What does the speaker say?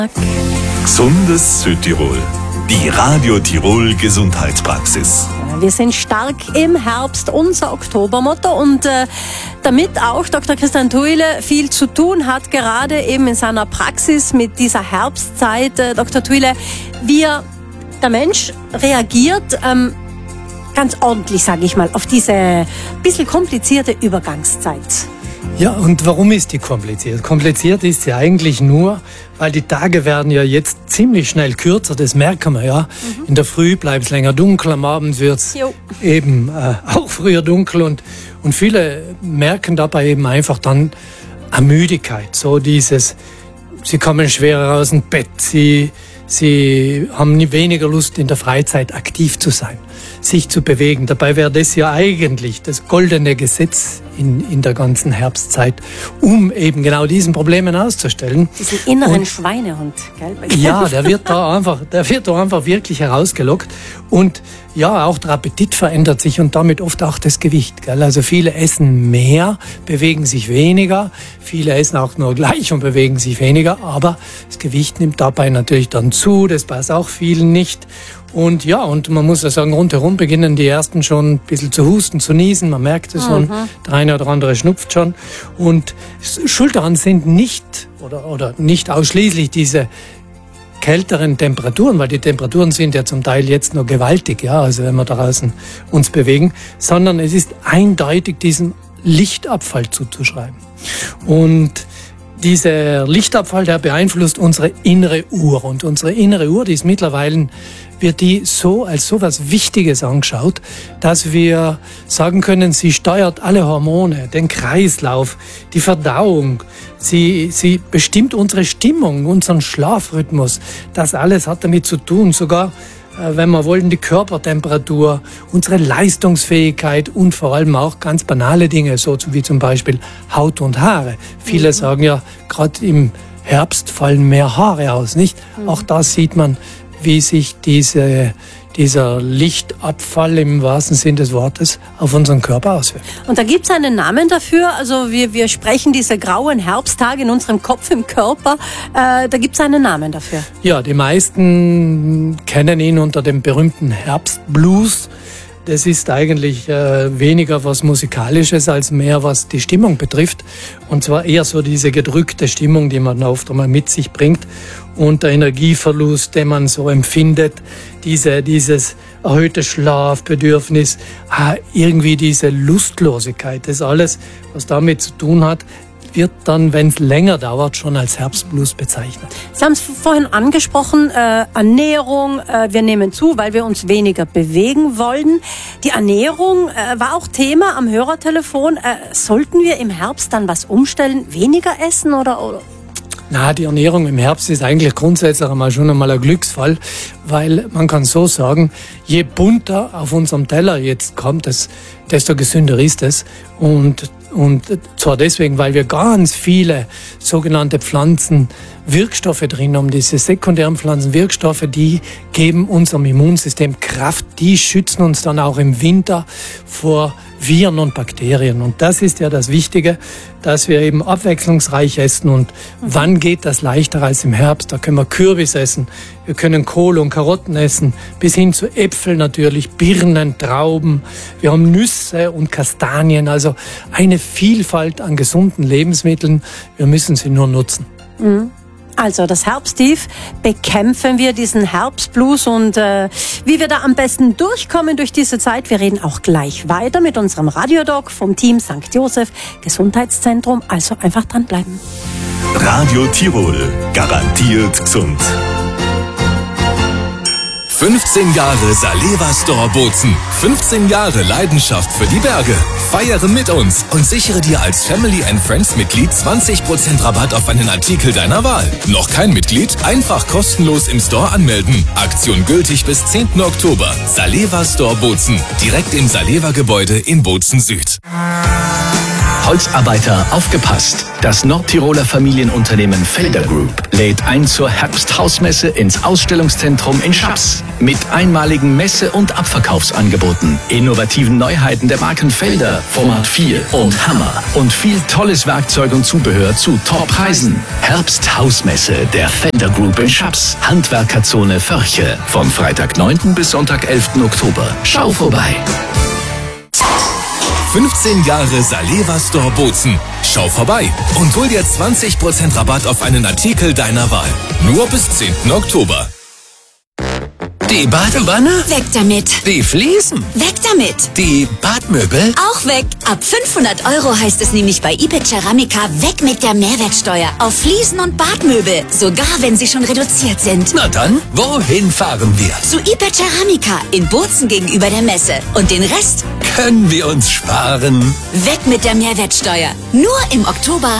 Gesundes Südtirol. Die Radio Tirol Gesundheitspraxis. Wir sind stark im Herbst, unser Oktobermotto, und damit auch Dr. Christian Thuile viel zu tun hat, gerade eben in seiner Praxis mit dieser Herbstzeit. Dr. Thuile, der Mensch reagiert ganz ordentlich, sage ich mal, auf diese bisschen komplizierte Übergangszeit. Ja, und warum ist die kompliziert? Kompliziert ist sie eigentlich nur, weil die Tage werden ja jetzt ziemlich schnell kürzer, das merken wir ja. In der Früh bleibt es länger dunkel, am Abend wird es eben auch früher dunkel und viele merken dabei eben einfach dann eine Müdigkeit, so dieses, sie kommen schwerer aus dem Bett, sie haben weniger Lust in der Freizeit aktiv zu sein, sich zu bewegen. Dabei wäre das ja eigentlich das goldene Gesetz in der ganzen Herbstzeit, um eben genau diesen Problemen auszustellen. Diesen inneren Schweinehund, gell? Ja, der wird da einfach wirklich herausgelockt. Und ja, auch der Appetit verändert sich und damit oft auch das Gewicht, gell? Also viele essen mehr, bewegen sich weniger. Viele essen auch nur gleich und bewegen sich weniger. Aber das Gewicht nimmt dabei natürlich dann zu. Das passt auch vielen nicht. Und ja, und man muss ja sagen, rundherum beginnen die Ersten schon ein bisschen zu husten, zu niesen. Man merkt es schon, der eine oder andere schnupft schon. Und schuld daran sind nicht oder nicht ausschließlich diese kälteren Temperaturen, weil die Temperaturen sind ja zum Teil jetzt noch gewaltig, ja, also wenn wir draußen uns bewegen, sondern es ist eindeutig diesem Lichtabfall zuzuschreiben. Und dieser Lichtabfall, der beeinflusst unsere innere Uhr. Und unsere innere Uhr, die ist mittlerweile, wird die so als so was Wichtiges angeschaut, dass wir sagen können, sie steuert alle Hormone, den Kreislauf, die Verdauung. Sie bestimmt unsere Stimmung, unseren Schlafrhythmus. Das alles hat damit zu tun, sogar wenn wir wollen, die Körpertemperatur, unsere Leistungsfähigkeit und vor allem auch ganz banale Dinge, so wie zum Beispiel Haut und Haare. Viele sagen ja, gerade im Herbst fallen mehr Haare aus, nicht? Auch da sieht man, wie sich dieser Lichtabfall im wahrsten Sinn des Wortes auf unseren Körper auswirkt. Und da gibt es einen Namen dafür, also wir sprechen diese grauen Herbsttage in unserem Kopf, im Körper, da gibt es einen Namen dafür. Ja, die meisten kennen ihn unter dem berühmten Herbstblues. Das ist eigentlich weniger was Musikalisches als mehr was die Stimmung betrifft. Und zwar eher so diese gedrückte Stimmung, die man oft einmal mit sich bringt. Und der Energieverlust, den man so empfindet, dieses erhöhte Schlafbedürfnis, irgendwie diese Lustlosigkeit, das alles, was damit zu tun hat, wird dann, wenn es länger dauert, schon als Herbstblues bezeichnet. Sie haben es vorhin angesprochen, Ernährung, wir nehmen zu, weil wir uns weniger bewegen wollen. Die Ernährung war auch Thema am Hörertelefon. Sollten wir im Herbst dann was umstellen, weniger essen oder? Na, die Ernährung im Herbst ist eigentlich grundsätzlich schon einmal ein Glücksfall, weil man kann so sagen, je bunter auf unserem Teller jetzt kommt, desto gesünder ist es. Und zwar deswegen, weil wir ganz viele sogenannte Pflanzenwirkstoffe drin haben. Diese sekundären Pflanzenwirkstoffe, die geben unserem Immunsystem Kraft. Die schützen uns dann auch im Winter vor Viren und Bakterien. Und das ist ja das Wichtige, dass wir eben abwechslungsreich essen. Und wann geht das leichter als im Herbst? Da können wir Kürbis essen, wir können Kohl und Karotten essen, bis hin zu Äpfeln natürlich, Birnen, Trauben. Wir haben Nüsse und Kastanien, also eine Vielfalt an gesunden Lebensmitteln. Wir müssen sie nur nutzen. Also das Herbsttief bekämpfen wir, diesen Herbstblues, und wie wir da am besten durchkommen durch diese Zeit, wir reden auch gleich weiter mit unserem Radiodoc vom Team St. Joseph Gesundheitszentrum, also einfach dranbleiben. Radio Tirol, garantiert gesund. 15 Jahre Saleva Store Bozen. 15 Jahre Leidenschaft für die Berge. Feiere mit uns und sichere dir als Family and Friends Mitglied 20% Rabatt auf einen Artikel deiner Wahl. Noch kein Mitglied? Einfach kostenlos im Store anmelden. Aktion gültig bis 10. Oktober. Saleva Store Bozen. Direkt im Saleva Gebäude in Bozen Süd. Holzarbeiter, aufgepasst! Das Nordtiroler Familienunternehmen Felder Group lädt ein zur Herbsthausmesse ins Ausstellungszentrum in Schaps. Mit einmaligen Messe- und Abverkaufsangeboten, innovativen Neuheiten der Marken Felder, Format 4 und Hammer und viel tolles Werkzeug und Zubehör zu Top-Preisen. Herbsthausmesse der Felder Group in Schaps, Handwerkerzone Förche, von Freitag 9. bis Sonntag 11. Oktober. Schau vorbei! 15 Jahre Saleva Store Bozen. Schau vorbei und hol dir 20% Rabatt auf einen Artikel deiner Wahl. Nur bis 10. Oktober. Die Badewanne? Weg damit. Die Fliesen? Weg damit. Die Badmöbel? Auch weg. Ab 500 € heißt es nämlich bei eBay Ceramica weg mit der Mehrwertsteuer auf Fliesen und Badmöbel. Sogar wenn sie schon reduziert sind. Na dann, wohin fahren wir? Zu eBay Ceramica in Bozen gegenüber der Messe. Und den Rest können wir uns sparen. Weg mit der Mehrwertsteuer. Nur im Oktober